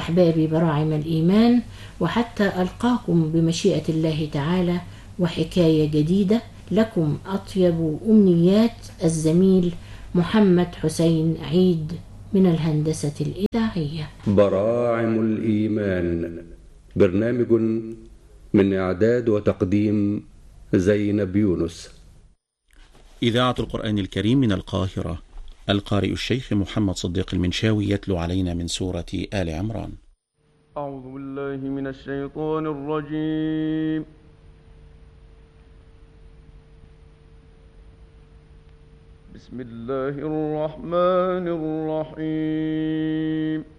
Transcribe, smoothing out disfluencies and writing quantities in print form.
أحبابي براعم الإيمان، وحتى ألقاكم بمشيئة الله تعالى وحكاية جديدة، لكم أطيب أمنيات الزميل محمد حسين عيد من الهندسة الإذاعية. براعم الإيمان، برنامج من إعداد وتقديم زينب يونس. إذاعة القرآن الكريم من القاهرة. القارئ الشيخ محمد صديق المنشاوي يتلو علينا من سورة آل عمران. أعوذ بالله من الشيطان الرجيم. بسم الله الرحمن الرحيم.